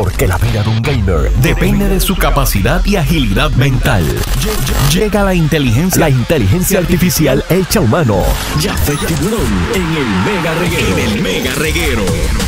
Porque la vida de un gamer depende de su capacidad y agilidad mental. Llega la inteligencia artificial hecha humano. Jafet Tiburón en el Mega Reguero.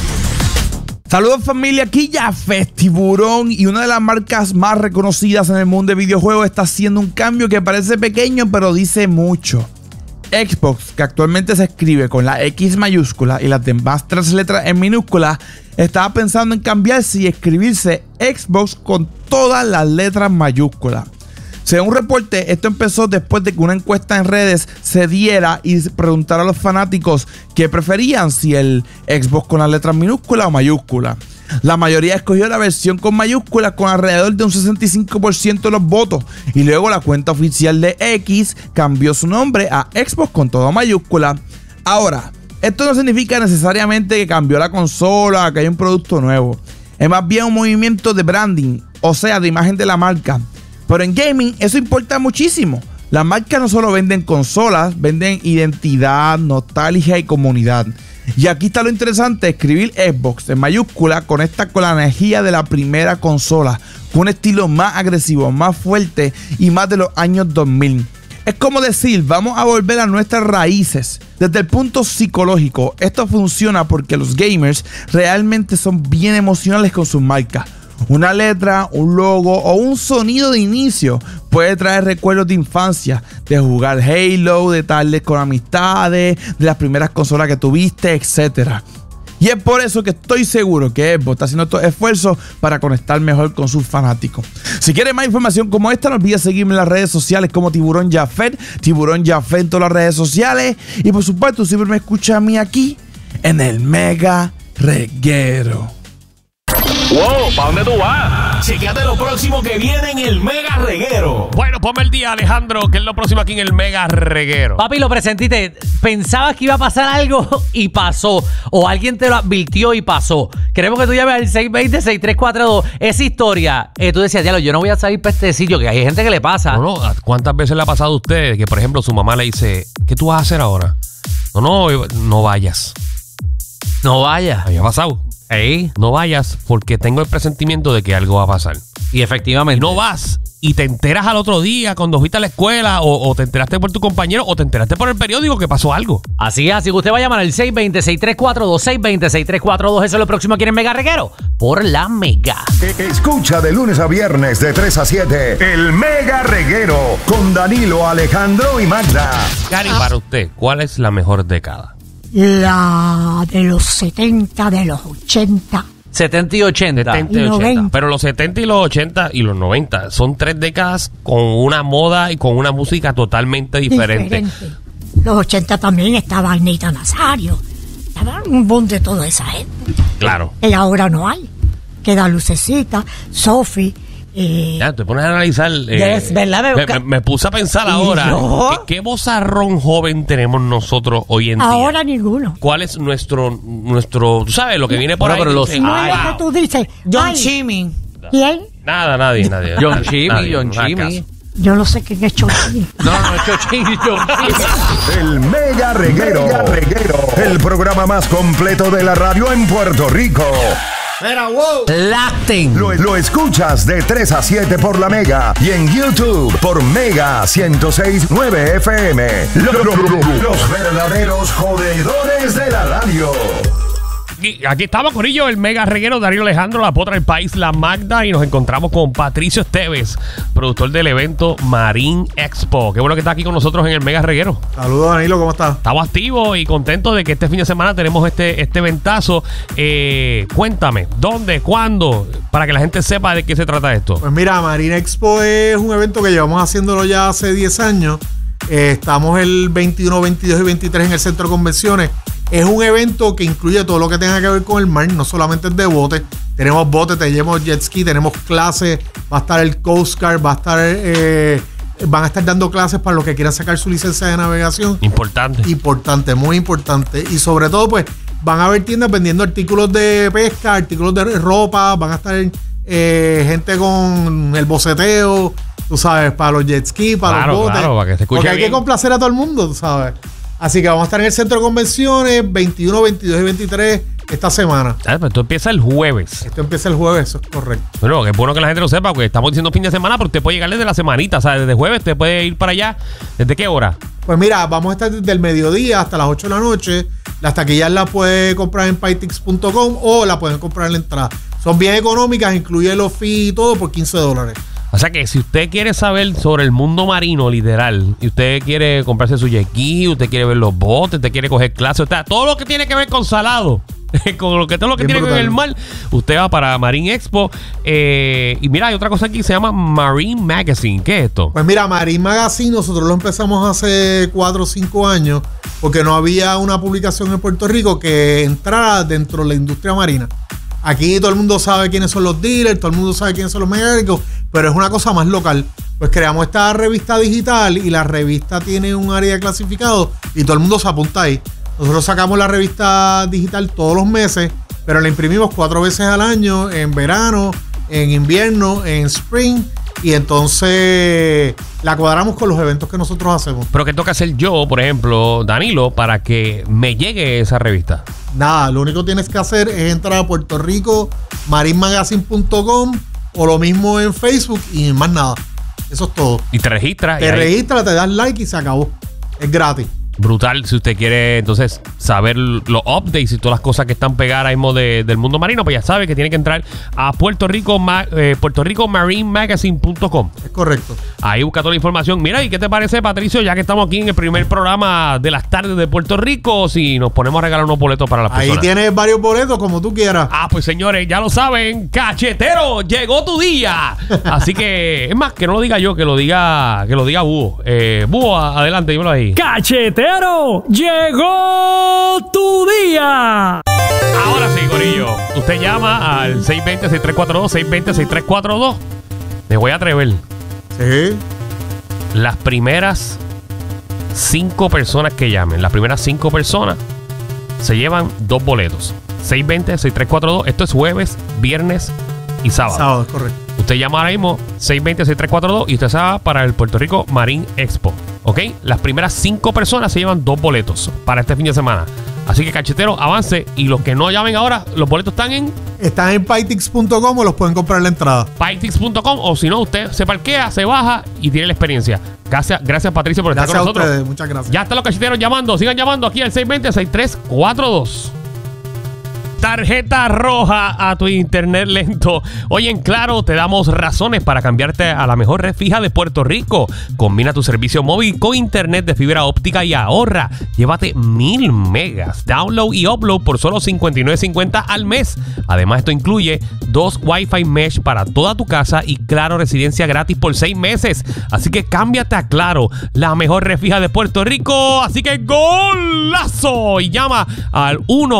Saludos familia, aquí Jafet Tiburón, y una de las marcas más reconocidas en el mundo de videojuegos está haciendo un cambio que parece pequeño pero dice mucho. Xbox, que actualmente se escribe con la X mayúscula y las demás 3 letras en minúscula, estaba pensando en cambiarse y escribirse Xbox con todas las letras mayúsculas. Según un reporte, esto empezó después de que una encuesta en redes se diera y preguntara a los fanáticos qué preferían, si el Xbox con las letras minúsculas o mayúsculas. La mayoría escogió la versión con mayúsculas con alrededor de un 65% de los votos, y luego la cuenta oficial de X cambió su nombre a Xbox con todo mayúscula. Ahora, esto no significa necesariamente que cambió la consola o que hay un producto nuevo. Es más bien un movimiento de branding, o sea, de imagen de la marca. Pero en gaming eso importa muchísimo. Las marcas no solo venden consolas, venden identidad, nostalgia y comunidad. Y aquí está lo interesante: escribir Xbox en mayúscula conecta con la energía de la primera consola, con un estilo más agresivo, más fuerte y más de los años 2000. Es como decir, vamos a volver a nuestras raíces. Desde el punto psicológico, esto funciona porque los gamers realmente son bien emocionales con sus marcas. Una letra, un logo o un sonido de inicio puede traer recuerdos de infancia, de jugar Halo, de tardes con amistades, de las primeras consolas que tuviste, etc. Y es por eso que estoy seguro que Xbox está haciendo estos esfuerzos para conectar mejor con sus fanáticos. Si quieres más información como esta, no olvides seguirme en las redes sociales como Tiburón Jafet en todas las redes sociales. Y por supuesto, siempre me escuchas a mí aquí en el Mega Reguero. ¡Wow! ¿Para dónde tú vas? Chequéate lo próximo que viene en el Mega Reguero. Bueno, ponme el día, Alejandro, que es lo próximo aquí en el Mega Reguero. Papi, lo presentiste. Pensabas que iba a pasar algo y pasó. O alguien te lo advirtió y pasó. Queremos que tú llames al 620-6342. Esa historia, tú decías, diablo, yo no voy a salir para este sitio, que hay gente que le pasa. No, ¿cuántas veces le ha pasado a usted que, por ejemplo, su mamá le dice, ¿qué tú vas a hacer ahora? No vayas. No vayas. Había pasado. Ey. No vayas porque tengo el presentimiento de que algo va a pasar. Y efectivamente. No vas y te enteras al otro día cuando fuiste a la escuela o te enteraste por tu compañero o te enteraste por el periódico que pasó algo. Así que usted va a llamar al 620-6342, 620-6342. Eso es lo próximo aquí en el Mega Reguero por la Mega. Escucha de lunes a viernes de 3 a 7 el Mega Reguero con Danilo, Alejandro y Magda. Cari, para usted, ¿cuál es la mejor década? La de los 70, de los 80. 70 y 80. 70 y 80. 90. Pero los 70 y los 80 y los 90 son 3 décadas con una moda y con una música totalmente diferente. Los 80 también estaba Anita Nazario. Estaba un boom de toda esa gente. Claro. Y ahora no hay. Queda Lucecita, Sophie. Ya, te pones a analizar. Es verdad, me puse a pensar ahora. ¿No? ¿Qué vozarrón joven tenemos nosotros hoy en día? Ahora ninguno. ¿Cuál es nuestro, tú sabes, lo que viene por Bueno, ahí? pero los- Dice, No es lo wow. que tú dices. John Ay, Chimmy. ¿quién? Nadie. John Chimmy, Nadie, John no hagas Chimmy. caso. Yo no sé quién es Chomini. No, John Chimmy. El Mega Reguero. El programa más completo de la radio en Puerto Rico. Mira, wow. Lacten. Lo escuchas de 3 a 7 por la Mega y en YouTube por Mega 106.9 FM. Los verdaderos jodedores de la radio. Aquí estamos, corillo, el Mega Reguero, Darío Alejandro, la potra del país, la Magda, y nos encontramos con Patricio Esteves, productor del evento Marine Expo. Qué bueno que está aquí con nosotros en el Mega Reguero. Saludos, Danilo, ¿cómo estás? Estamos activos y contentos de que este fin de semana tenemos este eventazo. Cuéntame, ¿dónde, cuándo? Para que la gente sepa de qué se trata esto. Pues mira, Marine Expo es un evento que llevamos haciéndolo ya hace 10 años. Estamos el 21, 22 y 23 en el Centro de Convenciones. Es un evento que incluye todo lo que tenga que ver con el mar, no solamente es de botes. Tenemos botes, tenemos jet ski, tenemos clases, va a estar el Coast Guard, va a estar, van a estar dando clases para los que quieran sacar su licencia de navegación. Importante, muy importante. Y sobre todo, pues, van a haber tiendas vendiendo artículos de pesca, artículos de ropa, van a estar gente con el boceteo, tú sabes, para los jet ski, para los botes. Claro, para que se escuche porque hay bien. que complacer a todo el mundo, tú sabes. Así que vamos a estar en el Centro de Convenciones 21, 22 y 23 esta semana. Pues esto empieza el jueves. Esto empieza el jueves, eso es correcto. Bueno, que es bueno que la gente lo sepa, porque estamos diciendo fin de semana, pero usted puede llegar desde la semanita. O sea, desde jueves usted puede ir para allá. ¿Desde qué hora? Pues mira, vamos a estar desde el mediodía hasta las 8 de la noche. Las taquillas las puede comprar en pytix.com o la pueden comprar en la entrada. Son bien económicas, incluye los fees y todo por $15. O sea que si usted quiere saber sobre el mundo marino, literal, y usted quiere comprarse su jet ski, usted quiere ver los botes, usted quiere coger clases, usted, todo lo que tiene que ver con salado, con lo que todo lo que Bien tiene que ver brutal. con el mar, usted va para Marine Expo. Y mira, hay otra cosa aquí que se llama Marine Magazine. ¿Qué es esto? Pues mira, Marine Magazine nosotros lo empezamos hace 4 o 5 años porque no había una publicación en Puerto Rico que entrara dentro de la industria marina. Aquí todo el mundo sabe quiénes son los dealers, todo el mundo sabe quiénes son los mecánicos, pero es una cosa más local. Pues creamos esta revista digital y la revista tiene un área de clasificado y todo el mundo se apunta ahí. Nosotros sacamos la revista digital todos los meses, pero la imprimimos 4 veces al año, en verano, en invierno, en spring, y entonces la cuadramos con los eventos que nosotros hacemos. Pero ¿qué toca hacer yo, por ejemplo, Danilo, para que me llegue esa revista? Nada, lo único que tienes que hacer es entrar a Puerto Rico, marinmagazine.com o lo mismo en Facebook y más nada. Eso es todo. Y te registras. Te registras, te das like y se acabó. Es gratis. Brutal, si usted quiere entonces saber los updates y todas las cosas que están pegadas ahí mismo del mundo marino, pues ya sabe que tiene que entrar a Puerto Rico MarineMagazine.com. Es correcto. Ahí busca toda la información. Mira, ¿y qué te parece, Patricio? Ya que estamos aquí en el primer programa de las tardes de Puerto Rico, si nos ponemos a regalar unos boletos para las Ahí personas. tienes varios boletos como tú quieras. Ah, pues señores, ya lo saben, cachetero, llegó tu día. Así que, es más, que no lo diga yo, que lo diga Búho. Búho, adelante, dímelo ahí. ¡Cachetero! ¡Llegó tu día! Ahora sí, gorillo. Usted llama al 620-6342, 620-6342. Me voy a atrever. Sí. Las primeras 5 personas que llamen, las primeras 5 personas se llevan 2 boletos. 620-6342. Esto es jueves, viernes y sábado. Sábado, es correcto. Usted llama ahora mismo 620-6342 y usted se va para el Puerto Rico Marine Expo. ¿Ok? Las primeras 5 personas se llevan 2 boletos para este fin de semana. Así que, cachetero, avance. Y los que no llamen ahora, los boletos Están en pytix.com o los pueden comprar en la entrada. pytix.com, o si no, usted se parquea, se baja y tiene la experiencia. Gracias Patricio, por estar Gracias con a nosotros. ustedes, muchas gracias. Ya están los cacheteros llamando. Sigan llamando aquí al 620-6342. Tarjeta roja a tu internet lento. Hoy en Claro te damos razones para cambiarte a la mejor red fija de Puerto Rico. Combina tu servicio móvil con internet de fibra óptica y ahorra. Llévate 1000 megas, download y upload por solo $59.50 al mes. Además, esto incluye 2 Wi-Fi Mesh para toda tu casa y Claro Residencia gratis por 6 meses. Así que cámbiate a Claro, la mejor red fija de Puerto Rico. Así que ¡golazo! Y llama al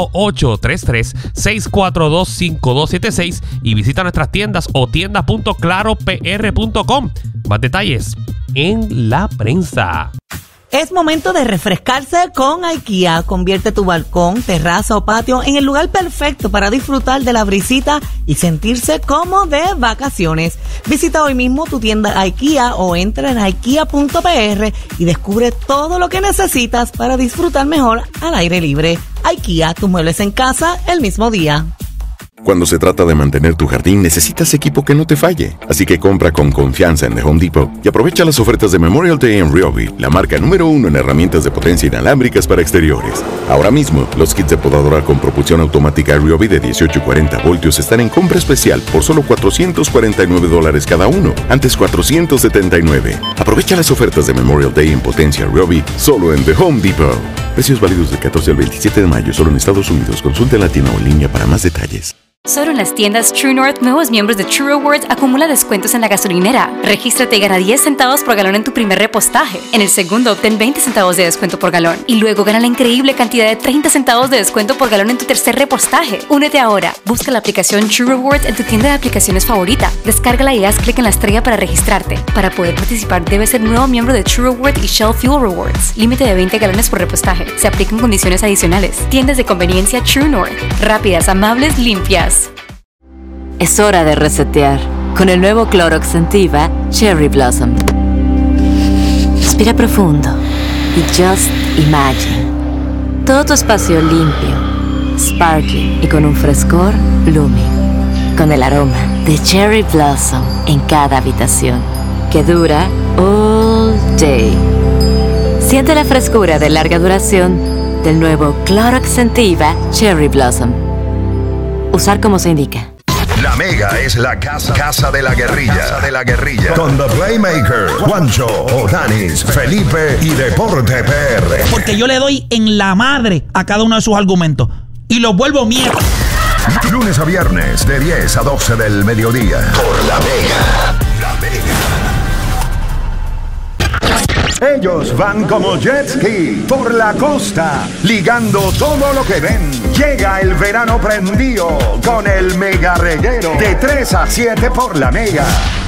1-833-642-5276 y visita nuestras tiendas o tiendas.claropr.com. Más detalles en la prensa. Es momento de refrescarse con IKEA. Convierte tu balcón, terraza o patio en el lugar perfecto para disfrutar de la brisita y sentirse como de vacaciones. Visita hoy mismo tu tienda IKEA o entra en IKEA.pr y descubre todo lo que necesitas para disfrutar mejor al aire libre. IKEA, tus muebles en casa el mismo día. Cuando se trata de mantener tu jardín, necesitas equipo que no te falle. Así que compra con confianza en The Home Depot y aprovecha las ofertas de Memorial Day en Ryobi, la marca número 1 en herramientas de potencia inalámbricas para exteriores. Ahora mismo, los kits de podadora con propulsión automática Ryobi de 18 y 40 voltios están en compra especial por solo $449 cada uno, antes $479. Aprovecha las ofertas de Memorial Day en potencia Ryobi solo en The Home Depot. Precios válidos del 14 al 27 de mayo solo en Estados Unidos. Consulte en Latino o en línea para más detalles. Solo en las tiendas True North, nuevos miembros de True Rewards acumula descuentos en la gasolinera. Regístrate y gana 10 centavos por galón en tu primer repostaje. En el segundo, obtén 20 centavos de descuento por galón. Y luego gana la increíble cantidad de 30 centavos de descuento por galón en tu tercer repostaje. Únete ahora. Busca la aplicación True Rewards en tu tienda de aplicaciones favorita. Descárgala y haz clic en la estrella para registrarte. Para poder participar, debes ser nuevo miembro de True Rewards y Shell Fuel Rewards. Límite de 20 galones por repostaje. Se aplican condiciones adicionales. Tiendas de conveniencia True North. Rápidas, amables, limpias. Es hora de resetear con el nuevo Clorox Scentiva Cherry Blossom. Respira profundo y just imagine todo tu espacio limpio, sparkling y con un frescor blooming. Con el aroma de Cherry Blossom en cada habitación, que dura all day. Siente la frescura de larga duración del nuevo Clorox Scentiva Cherry Blossom. Usar como se indica. La Mega es la casa de la guerrilla. Con The Playmaker, Juancho, Odanis, Felipe y Deporte PR. Porque yo le doy en la madre a cada uno de sus argumentos y los vuelvo mierda. Lunes a viernes de 10 a 12 del mediodía. Por La Mega. Ellos van como jet ski por la costa, ligando todo lo que ven. Llega el verano prendido con el Mega Reguero de 3 a 7 por La Mega.